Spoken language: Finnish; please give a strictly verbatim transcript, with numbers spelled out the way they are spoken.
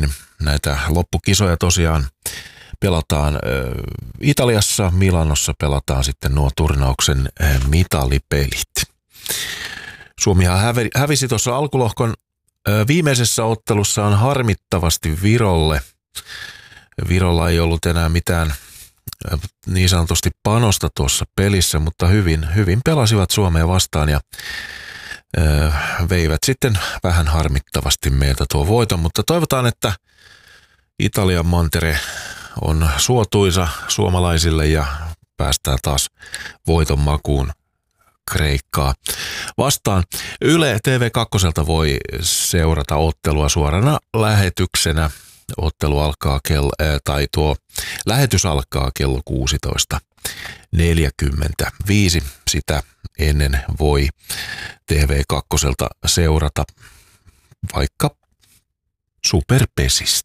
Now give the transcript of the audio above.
niin näitä loppukisoja tosiaan pelataan Italiassa, Milanossa pelataan sitten nuo turnauksen mitalipelit. Suomihan hävisi tuossa alkulohkon viimeisessä ottelussaan harmittavasti Virolle. Virolla ei ollut enää mitään niin sanotusti panosta tuossa pelissä, mutta hyvin, hyvin pelasivat Suomea vastaan ja ö, veivät sitten vähän harmittavasti meiltä tuo voiton, mutta toivotaan, että Italian mantere on suotuisa suomalaisille ja päästään taas voiton makuun Kreikkaa vastaan. Yle T V kaksi voi seurata ottelua suorana lähetyksenä. Ottelu alkaa kello, tai tuo lähetys alkaa kello kuusitoista neljäkymmentäviisi. Sitä ennen voi T V kaksi seurata vaikka Superpesistä.